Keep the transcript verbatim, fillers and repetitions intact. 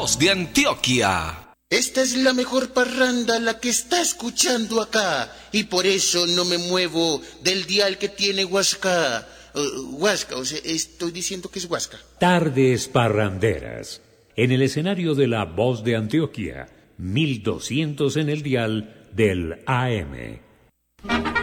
Voz de Antioquia. Esta es la mejor parranda, la que está escuchando acá, y por eso no me muevo del dial que tiene Huasca. Uh, Huasca, o sea, estoy diciendo que es Huasca. Tardes parranderas. En el escenario de la Voz de Antioquia, mil doscientos en el dial del A M.